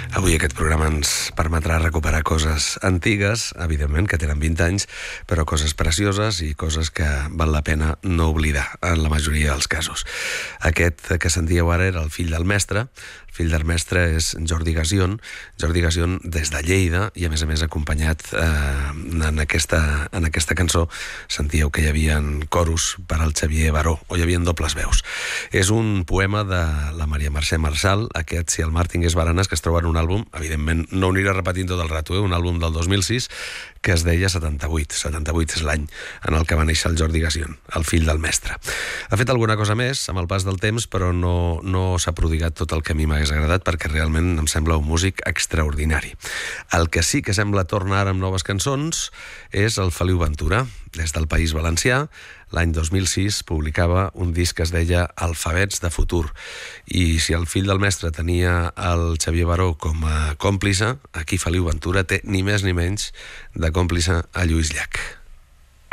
Avui aquest programa ens permetrà recuperar coses antigues, evidentment, que tenen 20 anys, però coses precioses i coses que val la pena no oblidar, en la majoria dels casos. Aquest que sentíeu ara era el fill del mestre. El fill del mestre és Jordi Gasion des de Lleida, i a més acompanyat en aquesta cançó sentíeu que hi havia coros per al Xavier Baró, o hi havia dobles veus. És un poema de la Maria Mercè Marçal, aquest Si el mar tingués baranes, que es troba en un àlbum, evidentment no ho aniré repetint tot el rato, un àlbum del 2006 que es deia 78. 78 és l'any en el que va néixer el Jordi Gasion, el fill del mestre. Ha fet alguna cosa més amb el pas del temps, però no s'ha prodigat tot el que a mi m'hagués agradat, perquè realment em sembla un músic extraordinari. El que sí que sembla tornar ara amb noves cançons és el Feliu Ventura. Des del País Valencià, l'any 2006 publicava un disc que es deia Alfabets de futur. I si el fill del mestre tenia el Xavier Baró com a còmplice, aquí Feliu Ventura té ni més ni menys de còmplice a Lluís Llach.